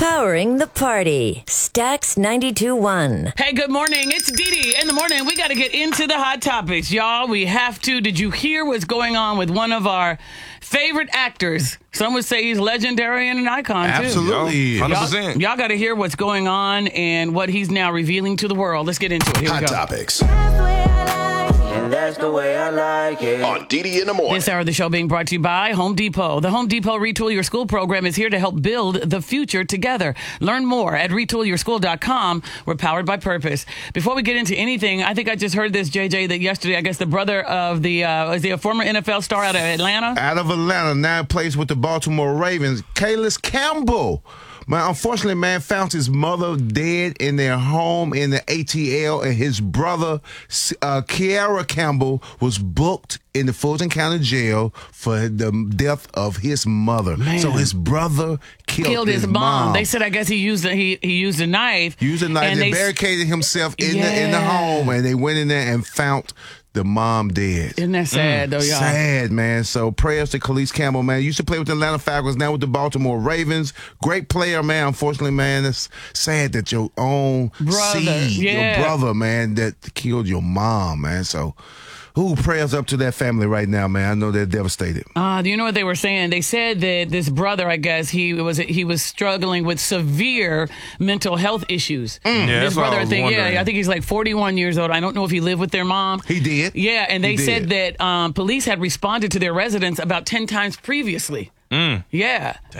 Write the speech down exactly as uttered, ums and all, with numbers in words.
Powering the party. Stax ninety-two point one. Hey, good morning. It's Dee Dee. In the morning, we got to get into the hot topics, y'all. We have to. Did you hear what's going on with one of our favorite actors? Some would say he's legendary and an icon, too. Absolutely. one hundred percent. Y'all, y'all got to hear what's going on and what he's now revealing to the world. Let's get into it. Here Hot we go. topics. That's the way I like it. On Dee Dee in the morning. This hour of the show being brought to you by Home Depot. The Home Depot Retool Your School program is here to help build the future together. Learn more at retool your school dot com. We're powered by purpose. Before we get into anything, I think I just heard this, J J, that yesterday, I guess the brother of the, uh, is he a former N F L star out of Atlanta? Out of Atlanta, now plays with the Baltimore Ravens, Calais Campbell. Man, unfortunately, man, found his mother dead in their home in the A T L, and his brother, uh, Kiara Campbell, was booked in the Fulton County Jail for the death of his mother. Man. So his brother killed, Killed his, his mom. mom. They said, I guess he used a, he he used a knife. Used a knife and, they barricaded himself in yeah. the in the home, and they went in there and found the mom dead. Isn't that sad, though, y'all? Sad, man. So prayers to Calais Campbell, man. Used to play with the Atlanta Falcons, now with the Baltimore Ravens. Great player, man. Unfortunately, man, it's sad that your own Brother, seed, yeah. your brother, man, that killed your mom, man. So, ooh, prayers up to that family right now, man. I know they're devastated. Uh, do you know what they were saying? They said that this brother, I guess, he was he was struggling with severe mental health issues. Mm. Yeah, This that's what I brother, I was think, wondering. yeah, I think he's like forty-one years old. I don't know if he lived with their mom. He did. Yeah, and they He said did. that um, police had responded to their residence about ten times previously. Mm. Yeah.